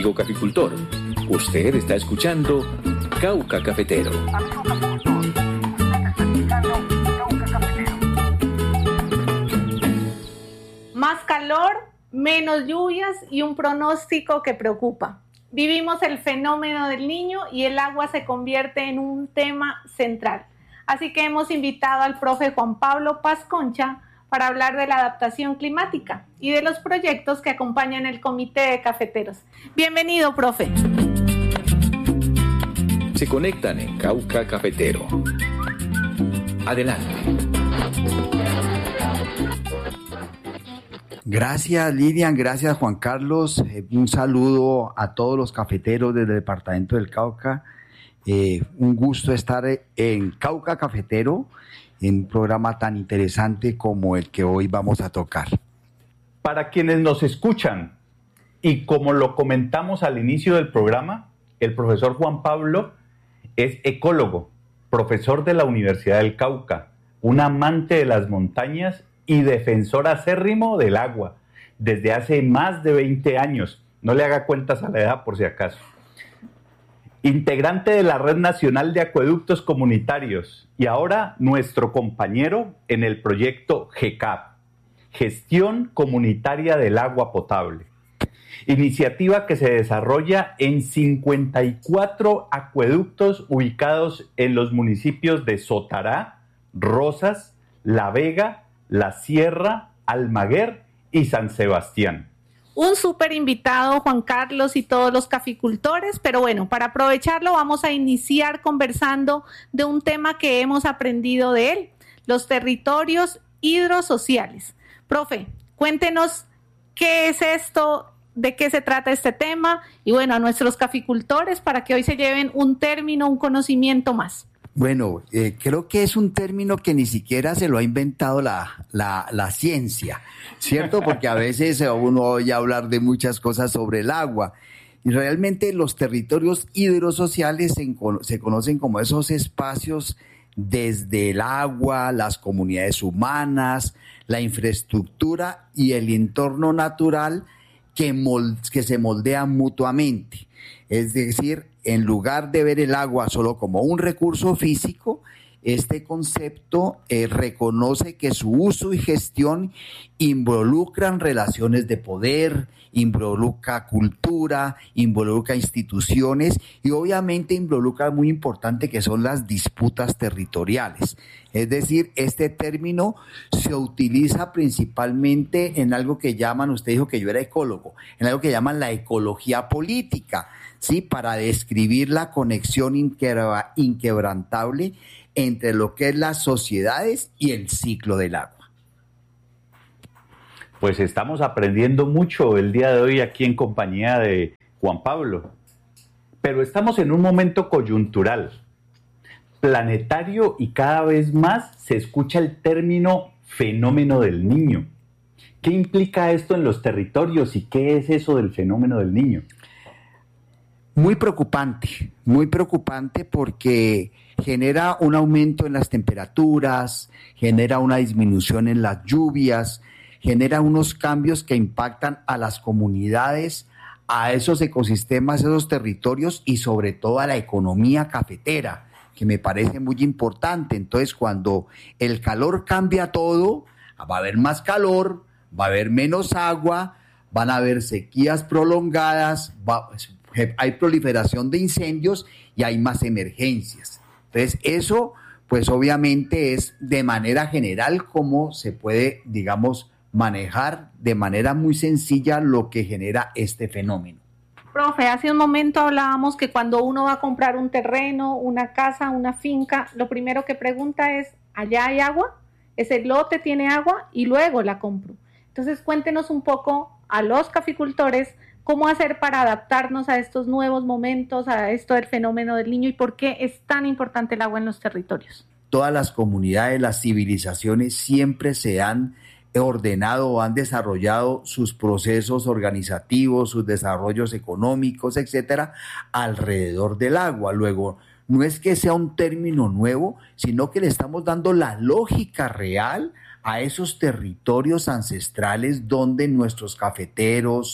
amigo caficultor. Usted está escuchando Cauca Cafetero. Más calor, menos lluvias y un pronóstico que preocupa. Vivimos el fenómeno del Niño y el agua se convierte en un tema central. Así que hemos invitado al profe Juan Pablo Paz Concha para hablar de la adaptación climática y de los proyectos que acompañan el Comité de Cafeteros. Bienvenido, profe. Se conectan en Cauca Cafetero. Adelante. Gracias, Lilian, gracias, Juan Carlos. Un saludo a todos los cafeteros del departamento del Cauca. Un gusto estar en Cauca Cafetero, en un programa tan interesante como el que hoy vamos a tocar. Para quienes nos escuchan, y como lo comentamos al inicio del programa, el profesor Juan Pablo es ecólogo, profesor de la Universidad del Cauca, un amante de las montañas y defensor acérrimo del agua desde hace más de 20 años. No le haga cuentas a la edad por si acaso. Integrante de la Red Nacional de Acueductos Comunitarios y ahora nuestro compañero en el proyecto GECAP, Gestión Comunitaria del Agua Potable. Iniciativa que se desarrolla en 54 acueductos ubicados en los municipios de Sotará, Rosas, La Vega, La Sierra, Almaguer y San Sebastián. Un súper invitado, Juan Carlos, y todos los caficultores, pero bueno, para aprovecharlo vamos a iniciar conversando de un tema que hemos aprendido de él, los territorios hidrosociales. Profe, cuéntenos qué es esto, de qué se trata este tema, y bueno, a nuestros caficultores para que hoy se lleven un término, un conocimiento más. Bueno, creo que es un término que ni siquiera se lo ha inventado la ciencia, ¿cierto? Porque a veces uno oye hablar de muchas cosas sobre el agua. Y realmente los territorios hidrosociales se conocen como esos espacios desde el agua, las comunidades humanas, la infraestructura y el entorno natural que se moldean mutuamente. Es decir, en lugar de ver el agua solo como un recurso físico, este concepto reconoce que su uso y gestión involucran relaciones de poder, involucra cultura, involucra instituciones y obviamente involucra muy importante que son las disputas territoriales. Es decir, este término se utiliza principalmente en algo que llaman, usted dijo que yo era ecólogo, en algo que llaman la ecología política, ¿sí? Para describir la conexión inquebrantable entre lo que es las sociedades y el ciclo del agua. Pues estamos aprendiendo mucho el día de hoy aquí en compañía de Juan Pablo, pero estamos en un momento coyuntural, planetario, y cada vez más se escucha el término fenómeno del Niño. ¿Qué implica esto en los territorios y qué es eso del fenómeno del Niño? Muy preocupante porque genera un aumento en las temperaturas, genera una disminución en las lluvias, genera unos cambios que impactan a las comunidades, a esos ecosistemas, esos territorios y sobre todo a la economía cafetera, que me parece muy importante. Entonces, cuando el calor cambia todo, va a haber más calor, va a haber menos agua, van a haber sequías prolongadas, hay proliferación de incendios y hay más emergencias. Entonces, eso, pues obviamente es de manera general cómo se puede, digamos, manejar de manera muy sencilla lo que genera este fenómeno. Profe, hace un momento hablábamos que cuando uno va a comprar un terreno, una casa, una finca, lo primero que pregunta es, ¿allá hay agua? ¿Ese lote tiene agua? Y luego la compro. Entonces, cuéntenos un poco a los caficultores cómo hacer para adaptarnos a estos nuevos momentos, a esto del fenómeno del Niño y por qué es tan importante el agua en los territorios. Todas las comunidades, las civilizaciones siempre se han ordenado o han desarrollado sus procesos organizativos, sus desarrollos económicos, etcétera, alrededor del agua. Luego, no es que sea un término nuevo, sino que le estamos dando la lógica real a esos territorios ancestrales donde nuestros cafeteros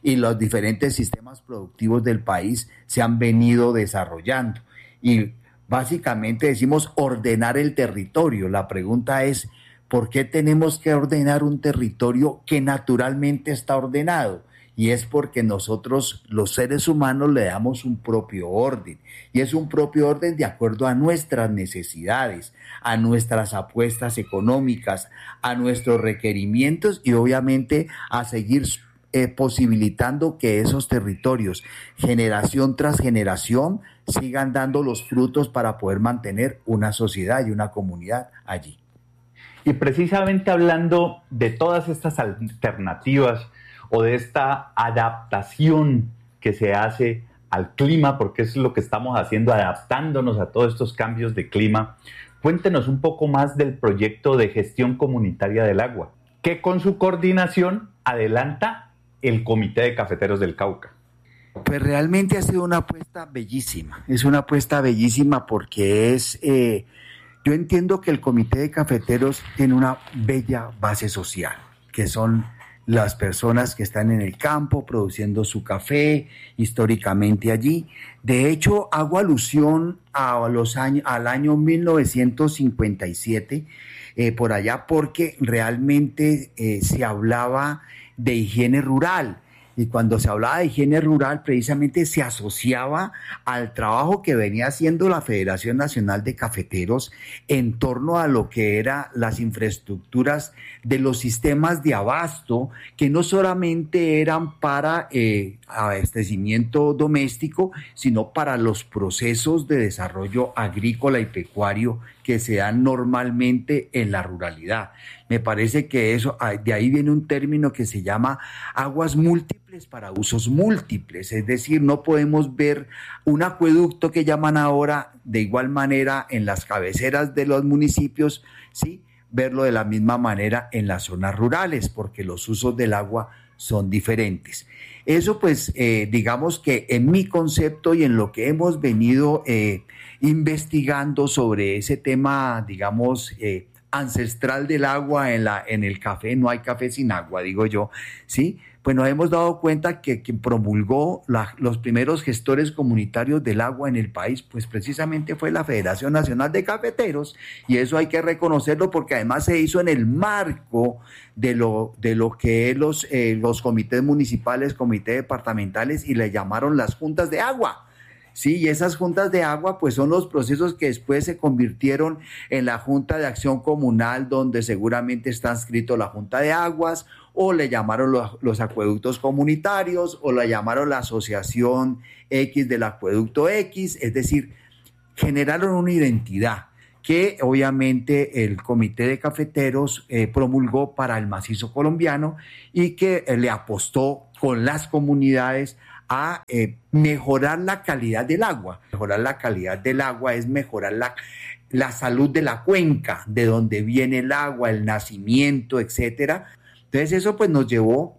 y los diferentes sistemas productivos del país se han venido desarrollando. Y básicamente decimos ordenar el territorio. La pregunta es, ¿por qué tenemos que ordenar un territorio que naturalmente está ordenado? Y es porque nosotros, los seres humanos, le damos un propio orden. Y es un propio orden de acuerdo a nuestras necesidades, a nuestras apuestas económicas, a nuestros requerimientos y obviamente a seguir posibilitando que esos territorios, generación tras generación, sigan dando los frutos para poder mantener una sociedad y una comunidad allí. Y precisamente hablando de todas estas alternativas o de esta adaptación que se hace al clima, porque eso es lo que estamos haciendo, adaptándonos a todos estos cambios de clima, cuéntenos un poco más del proyecto de gestión comunitaria del agua, que con su coordinación adelanta el Comité de Cafeteros del Cauca. Pues realmente ha sido una apuesta bellísima, es una apuesta bellísima porque yo entiendo que el Comité de Cafeteros tiene una bella base social, que son las personas que están en el campo produciendo su café históricamente allí. De hecho, hago alusión al año 1957, por allá, porque realmente se hablaba de higiene rural. Y cuando se hablaba de higiene rural, precisamente se asociaba al trabajo que venía haciendo la Federación Nacional de Cafeteros en torno a lo que eran las infraestructuras de los sistemas de abasto, que no solamente eran para abastecimiento doméstico, sino para los procesos de desarrollo agrícola y pecuario que se dan normalmente en la ruralidad. Me parece que de ahí viene un término que se llama aguas múltiples para usos múltiples, es decir, no podemos ver un acueducto que llaman ahora de igual manera en las cabeceras de los municipios, ¿sí? Verlo de la misma manera en las zonas rurales, porque los usos del agua son diferentes. Eso pues digamos que en mi concepto y en lo que hemos venido investigando sobre ese tema, digamos, ancestral del agua en el café, no hay café sin agua, digo yo, ¿sí? Pues nos hemos dado cuenta que quien promulgó los primeros gestores comunitarios del agua en el país, pues precisamente fue la Federación Nacional de Cafeteros, y eso hay que reconocerlo porque además se hizo en el marco de lo que es los comités municipales, comités departamentales, y le llamaron las juntas de agua. Sí, y esas juntas de agua pues son los procesos que después se convirtieron en la Junta de Acción Comunal, donde seguramente está inscrito la Junta de Aguas, o le llamaron los acueductos comunitarios, o la llamaron la Asociación X del Acueducto X, es decir, generaron una identidad que obviamente el Comité de Cafeteros promulgó para el macizo colombiano y que le apostó con las comunidades a mejorar la calidad del agua. Mejorar la calidad del agua es mejorar la salud de la cuenca, de donde viene el agua, el nacimiento, etcétera. Entonces eso pues nos llevó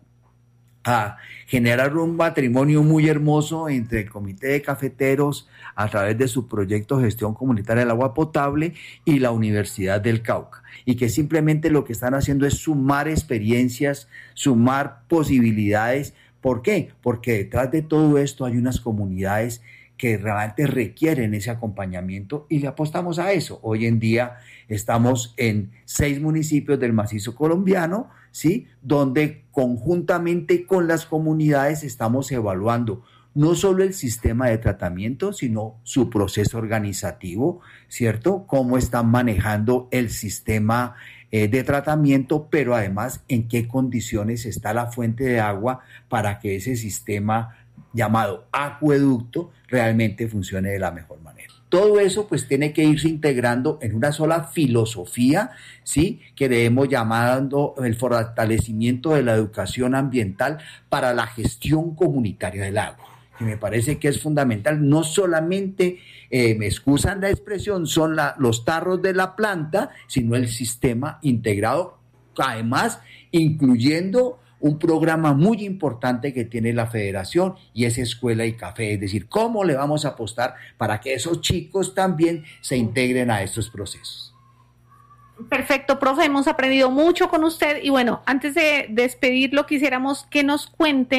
a generar un matrimonio muy hermoso entre el Comité de Cafeteros a través de su proyecto de gestión comunitaria del agua potable y la Universidad del Cauca, y que simplemente lo que están haciendo es sumar experiencias, sumar posibilidades. ¿Por qué? Porque detrás de todo esto hay unas comunidades que realmente requieren ese acompañamiento y le apostamos a eso. Hoy en día estamos en 6 municipios del macizo colombiano, ¿sí? Donde conjuntamente con las comunidades estamos evaluando no solo el sistema de tratamiento, sino su proceso organizativo, ¿cierto? Cómo están manejando el sistema de tratamiento, pero además en qué condiciones está la fuente de agua para que ese sistema llamado acueducto realmente funcione de la mejor manera. Todo eso pues tiene que irse integrando en una sola filosofía, ¿sí? Que debemos llamando el fortalecimiento de la educación ambiental para la gestión comunitaria del agua, que me parece que es fundamental. No solamente, me excusan la expresión, son los tarros de la planta, sino el sistema integrado, además incluyendo un programa muy importante que tiene la Federación, y es Escuela y Café, es decir, cómo le vamos a apostar para que esos chicos también se integren a estos procesos. Perfecto, profe, hemos aprendido mucho con usted y bueno, antes de despedirlo quisiéramos que nos cuente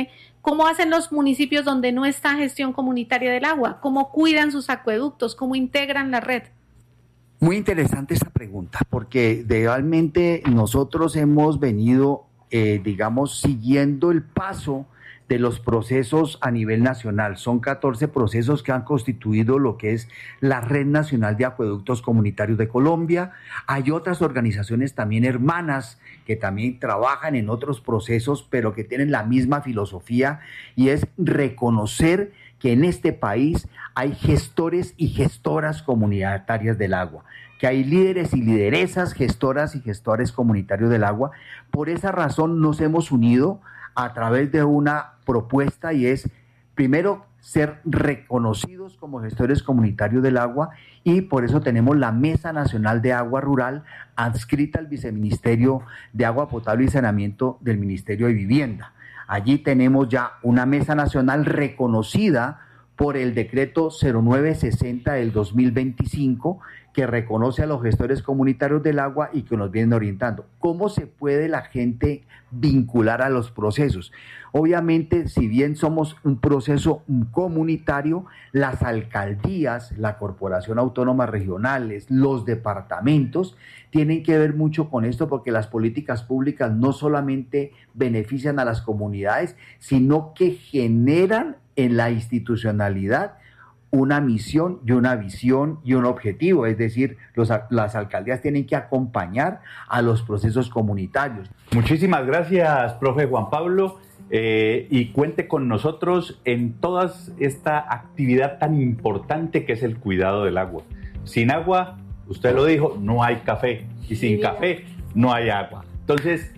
¿Cómo hacen los municipios donde no está gestión comunitaria del agua? ¿Cómo cuidan sus acueductos? ¿Cómo integran la red? Muy interesante esta pregunta, porque realmente nosotros hemos venido, digamos, siguiendo el paso de los procesos a nivel nacional. Son 14 procesos que han constituido lo que es la Red Nacional de Acueductos Comunitarios de Colombia. Hay otras organizaciones también hermanas que también trabajan en otros procesos, pero que tienen la misma filosofía, y es reconocer que en este país hay gestores y gestoras comunitarias del agua, que hay líderes y lideresas, gestoras y gestores comunitarios del agua. Por esa razón nos hemos unido a través de una propuesta, y es, primero, ser reconocidos como gestores comunitarios del agua, y por eso tenemos la Mesa Nacional de Agua Rural adscrita al Viceministerio de Agua Potable y Saneamiento del Ministerio de Vivienda. Allí tenemos ya una mesa nacional reconocida por el decreto 0960 del 2025, que reconoce a los gestores comunitarios del agua y que nos vienen orientando. ¿Cómo se puede la gente vincular a los procesos? Obviamente, si bien somos un proceso comunitario, las alcaldías, la Corporación Autónoma Regionales, los departamentos, tienen que ver mucho con esto, porque las políticas públicas no solamente benefician a las comunidades, sino que generan en la institucionalidad una misión y una visión y un objetivo. Es decir, las alcaldías tienen que acompañar a los procesos comunitarios. Muchísimas gracias, profe Juan Pablo, y cuente con nosotros en toda esta actividad tan importante que es el cuidado del agua. Sin agua, usted lo dijo, no hay café, y sin café no hay agua. Entonces,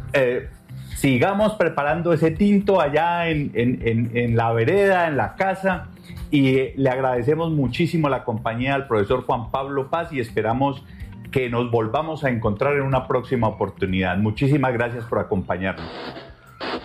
sigamos preparando ese tinto allá en la vereda, en la casa, y le agradecemos muchísimo la compañía al profesor Juan Pablo Paz, y esperamos que nos volvamos a encontrar en una próxima oportunidad. Muchísimas gracias por acompañarnos.